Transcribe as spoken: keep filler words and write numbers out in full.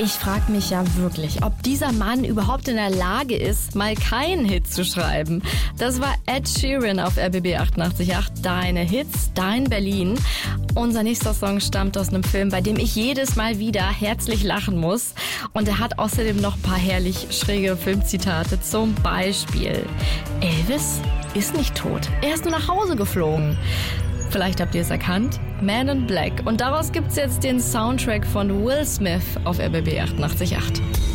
Ich frage mich ja wirklich, ob dieser Mann überhaupt in der Lage ist, mal keinen Hit zu schreiben. Das war Ed Sheeran auf R B B achtundachtzig Komma acht. Deine Hits, dein Berlin. Unser nächster Song stammt aus einem Film, bei dem ich jedes Mal wieder herzlich lachen muss. Und er hat außerdem noch ein paar herrlich schräge Filmzitate. Zum Beispiel: Elvis ist nicht tot, er ist nur nach Hause geflogen. Vielleicht habt ihr es erkannt. Man in Black. Und daraus gibt's jetzt den Soundtrack von Will Smith auf R B B achtundachtzig Komma acht.